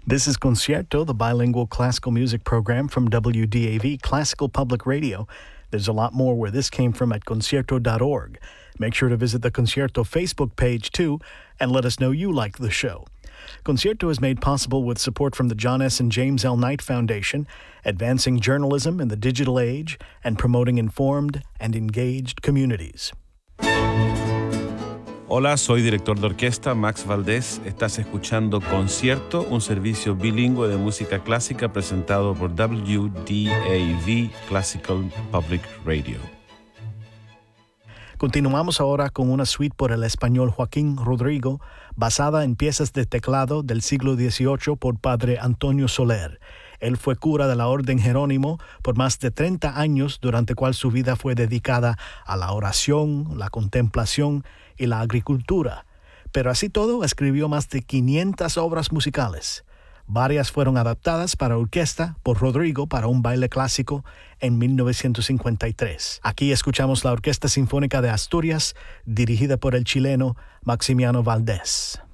This is Concierto, the bilingual classical music program from WDAV Classical Public Radio. There's a lot more where this came from at concierto.org. Make sure to visit the Concierto Facebook page, too, and let us know you like the show. Concierto is made possible with support from the John S. and James L. Knight Foundation, advancing journalism in the digital age and promoting informed and engaged communities. Hola, soy director de orquesta Max Valdés. Estás escuchando Concierto, un servicio bilingüe de música clásica presentado por WDAV Classical Public Radio. Continuamos ahora con una suite por el español Joaquín Rodrigo, basada en piezas de teclado del siglo XVIII por padre Antonio Soler. Él fue cura de la Orden Jerónimo por más de 30 años, durante cual su vida fue dedicada a la oración, la contemplación y la agricultura. Pero así todo, escribió más de 500 obras musicales. Varias fueron adaptadas para orquesta por Rodrigo para un baile clásico en 1953. Aquí escuchamos la Orquesta Sinfónica de Asturias, dirigida por el chileno Maximiano Valdés.